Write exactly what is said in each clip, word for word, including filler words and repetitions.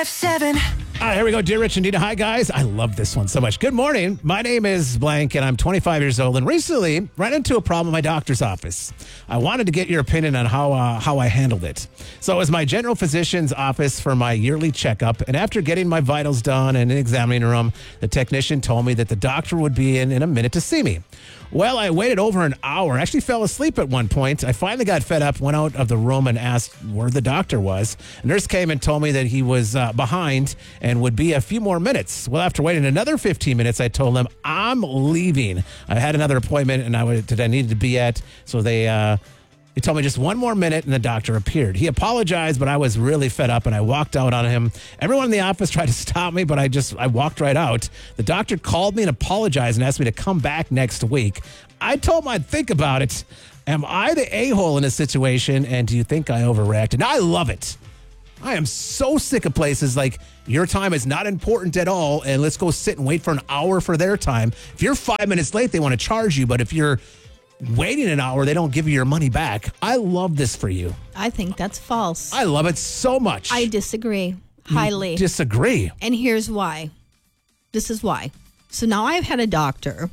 ninety-five seven. All right, here we go. Dear Rich and Dina. Hi, guys. I love this one so much. Good morning. My name is Blank, and I'm twenty-five years old, and recently ran into a problem in my doctor's office. I wanted to get your opinion on how uh, how I handled it. So it was my general physician's office for my yearly checkup, and after getting my vitals done in an examining room, the technician told me that the doctor would be in in a minute to see me. Well, I waited over an hour. Actually fell asleep at one point. I finally got fed up, went out of the room and asked where the doctor was. A nurse came and told me that he was uh, behind and would be a few more minutes. Well, after waiting another fifteen minutes, I told them I'm leaving. I had another appointment and I would, that I needed to be at. So they... Uh, He told me just one more minute, and the doctor appeared. He apologized, but I was really fed up, and I walked out on him. Everyone in the office tried to stop me, but I just I walked right out. The doctor called me and apologized and asked me to come back next week. I told him I'd think about it. Am I the a-hole in this situation, and do you think I overreacted? Now, I love it. I am so sick of places like your time is not important at all, and let's go sit and wait for an hour for their time. If you're five minutes late, they want to charge you, but if you're waiting an hour, they don't give you your money back. I love this for you. I think that's false. I love it so much. I disagree highly. You disagree. And here's why. This is why. So now I've had a doctor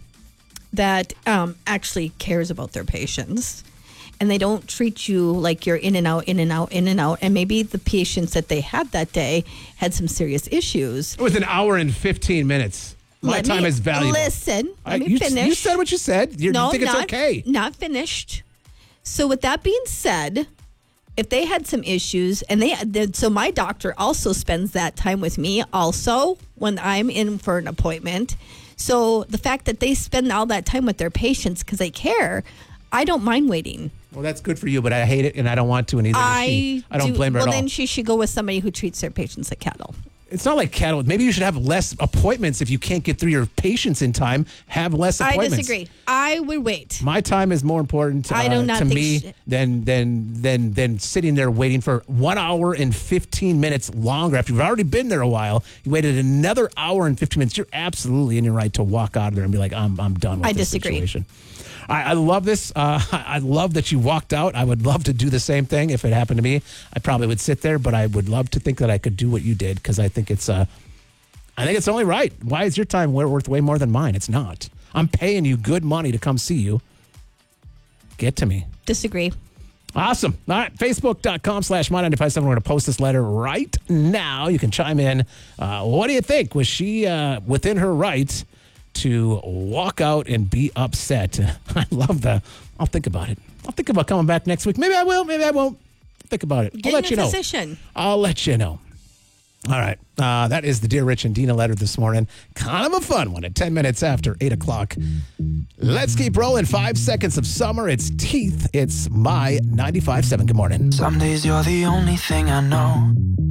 that um, actually cares about their patients, and they don't treat you like you're in and out, in and out, in and out. And maybe the patients that they had that day had some serious issues. It was an hour and fifteen minutes. My Let time me, is valuable. Listen, let I, me you, finish. You said what you said. You're, no, you think not, it's okay. Not finished. So with that being said, if they had some issues, and they, they so my doctor also spends that time with me also when I'm in for an appointment. So the fact that they spend all that time with their patients because they care, I don't mind waiting. Well, that's good for you, but I hate it, and I don't want to, and neither does she. I don't do, blame her well, at all. Well, then she should go with somebody who treats their patients like cattle. It's not like cattle. Maybe you should have less appointments if you can't get through your patients in time. Have less appointments. I disagree. I would wait. My time is more important uh, I do not to think me sh- than than than than sitting there waiting for one hour and fifteen minutes longer. After you've already been there a while, you waited another hour and fifteen minutes. You're absolutely in your right to walk out of there and be like, I'm I'm done with I this disagree. situation. I, I love this. Uh, I love that you walked out. I would love to do the same thing if it happened to me. I probably would sit there, but I would love to think that I could do what you did because I think it's uh, I think it's only right. Why is your time worth way more than mine? It's not. I'm paying you good money to come see you. Get to me. Disagree. Awesome. All right. Facebook.com slash My ninety-five seven. We're going to post this letter right now. You can chime in. Uh, what do you think? Was she uh, within her right to walk out and be upset? I love that. I'll think about it. I'll think about coming back next week. Maybe I will. Maybe I won't. Think about it. Get I'll let in you a know. physician. I'll let you know. All right. Uh, that is the Dear Rich and Dina letter this morning. Kind of a fun one at ten minutes after eight o'clock. Let's keep rolling. Five seconds of summer. It's Teeth. It's My ninety-five seven. Good morning. Some days you're the only thing I know.